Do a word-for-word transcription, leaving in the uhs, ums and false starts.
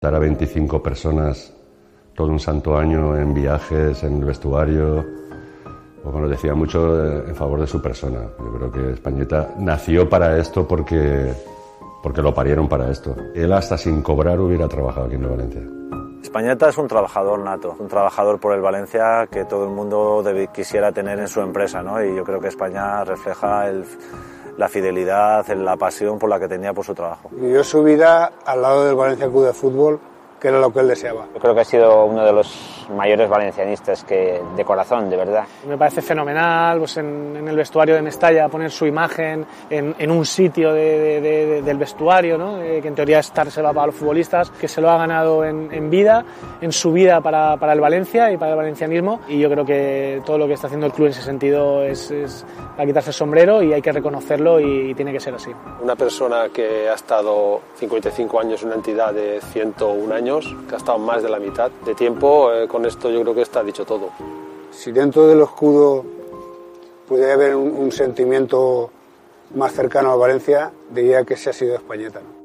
Estar a veinticinco personas todo un santo año en viajes, en el vestuario, pues bueno, decía mucho en favor de su persona. Yo creo que Españeta nació para esto porque, porque lo parieron para esto. Él hasta sin cobrar hubiera trabajado aquí en el Valencia. Españeta es un trabajador nato, un trabajador por el Valencia que todo el mundo debe, quisiera tener en su empresa, ¿no? Y yo creo que España refleja el, la fidelidad, la pasión por la que tenía por su trabajo. Vivió su vida al lado del Valencia Club de Fútbol, que era lo que él deseaba. Yo creo que ha sido uno de los mayores valencianistas que de corazón, de verdad. Me parece fenomenal, pues en, en el vestuario de Mestalla poner su imagen en, en un sitio de, de, de, del vestuario, ¿no? Eh, que en teoría es reservado para los futbolistas, que se lo ha ganado en, en vida, en su vida para, para el Valencia y para el valencianismo, y yo creo que todo lo que está haciendo el club en ese sentido es, es para quitarse el sombrero y hay que reconocerlo y, y tiene que ser así. Una persona que ha estado cincuenta y cinco años en una entidad de ciento un años, que ha estado más de la mitad de tiempo, eh, con esto yo creo que está dicho todo. Si dentro del escudo pudiera haber un, un sentimiento más cercano a Valencia, diría que ese ha sido Españeta, ¿no?